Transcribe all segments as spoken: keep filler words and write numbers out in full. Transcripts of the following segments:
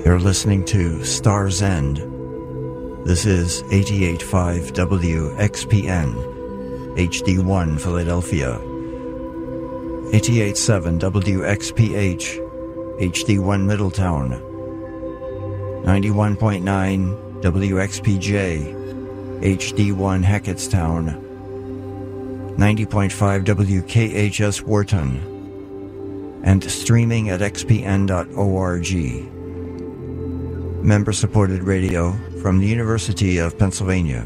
You're listening to Star's End. This is eighty-eight point five W X P N, H D one Philadelphia, eighty-eight point seven W X P H, H D one Middletown, ninety-one point nine W X P J, H D one Hackettstown, ninety point five W K H S Wharton, and streaming at x p n dot org. Member-supported radio from the University of Pennsylvania.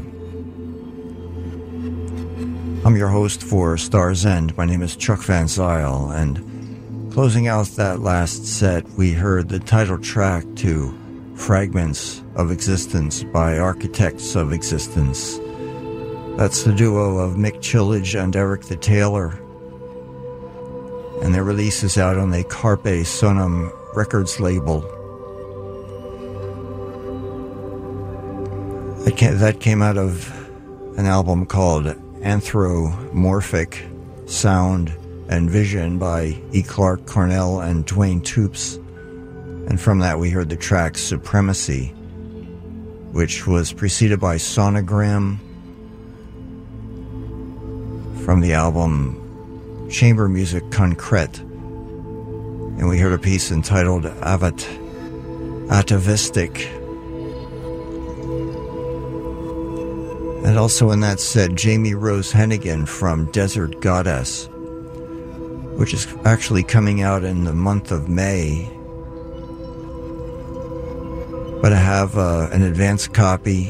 I'm your host for Star's End. My name is Chuck Van Zyl, and closing out that last set, we heard the title track to Fragments of Existence by Architects of Existence. That's the duo of Mick Chillage and Eric the Tailor, and their release is out on the Carpe Sonum Records label. That came out of an album called Anthropomorphic Sound and Vision by E. Clark Cornell and Dwayne Toops. And from that we heard the track Supremacy, which was preceded by Sonogram from the album Chamber Music Concrete. And we heard a piece entitled Avat Atavistic. And also in that set, Jamie Rose Hennigan from Desert Goddess, which is actually coming out in the month of May. But I have uh, an advance copy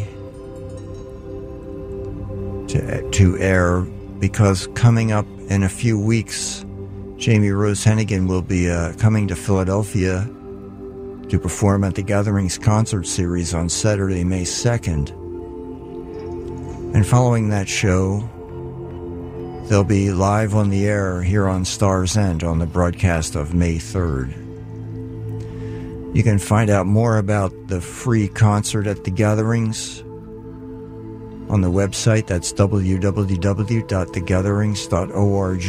to, to air because coming up in a few weeks, Jamie Rose Hennigan will be uh, coming to Philadelphia to perform at the Gatherings Concert Series on Saturday, May second. And following that show, they'll be live on the air here on Star's End on the broadcast of May third. You can find out more about the free concert at the Gatherings on the website. That's w w w dot the gatherings dot org.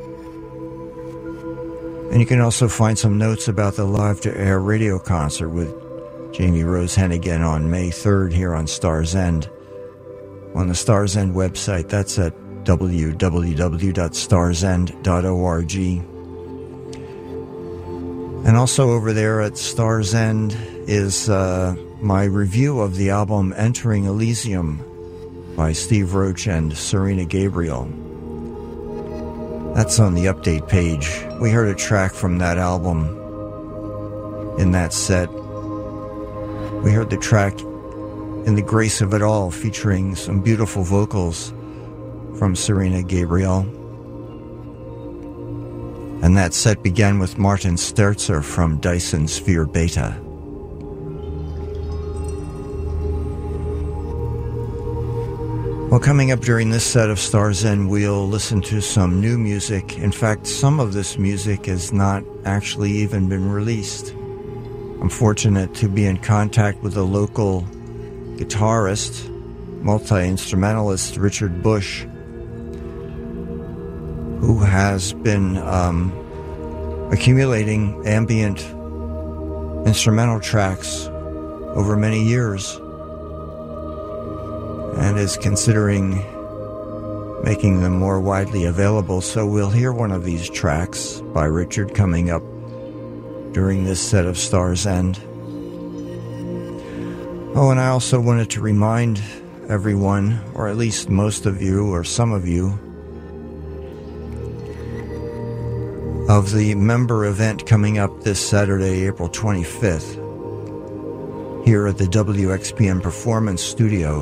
And you can also find some notes about the live-to-air radio concert with Jamie Rose Hennigan on May third here on Star's End on the Star's End website. That's at w w w dot stars end dot org. And also over there at Star's End is uh, my review of the album Entering Elysium by Steve Roach and Serena Gabriel. That's on the update page. We heard a track from that album in that set. We heard the track In the Grace of It All, featuring some beautiful vocals from Serena Gabriel. And that set began with Martin Sterzer from Dyson Sphere Beta. Well, coming up during this set of Star's End, we'll listen to some new music. In fact, some of this music has not actually even been released. I'm fortunate to be in contact with a local guitarist, multi-instrumentalist Richard Bush, who has been um, accumulating ambient instrumental tracks over many years and is considering making them more widely available. So we'll hear one of these tracks by Richard coming up during this set of Star's End. Oh, and I also wanted to remind everyone, or at least most of you, or some of you, of the member event coming up this Saturday, April twenty-fifth, here at the W X P N Performance Studio.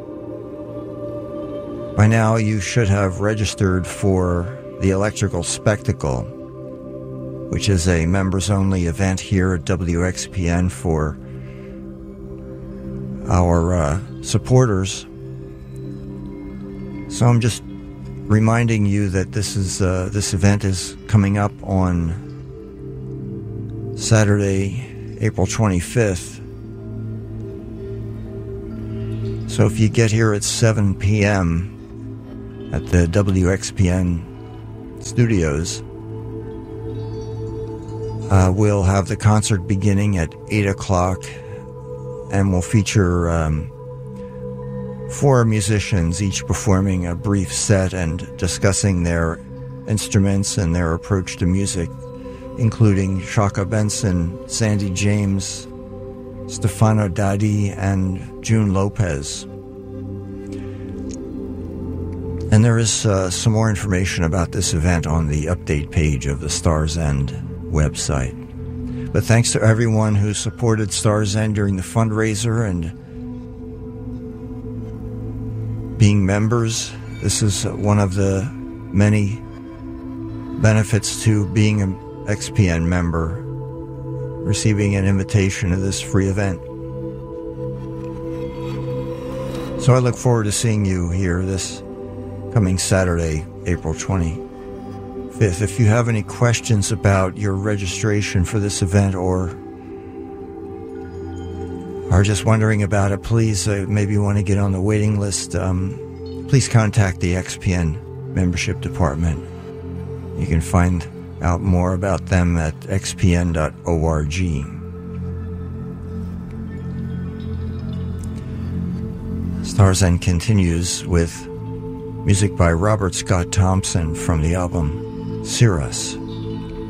By now, you should have registered for the Electrical Spectacle, which is a members-only event here at W X P N for our uh, supporters. So I'm just reminding you that this is uh, this event is coming up on Saturday, April twenty-fifth. So if you get here at seven p.m. at the W X P N studios, Uh, we'll have the concert beginning at eight o'clock, and we'll feature um, four musicians, each performing a brief set and discussing their instruments and their approach to music, including Shaka Benson, Sandy James, Stefano Dadi, and June Lopez. And there is uh, some more information about this event on the update page of the Star's End website. But thanks to everyone who supported Star's End during the fundraiser and being members. This is one of the many benefits to being an X P N member, receiving an invitation to this free event. So I look forward to seeing you here this coming Saturday, April twenty-fifth. If you have any questions about your registration for this event or are just wondering about it, please, uh, maybe you want to get on the waiting list, um, please contact the X P N membership department. You can find out more about them at x p n dot org. Star's End continues with music by Robert Scott Thompson from the album Cirrus.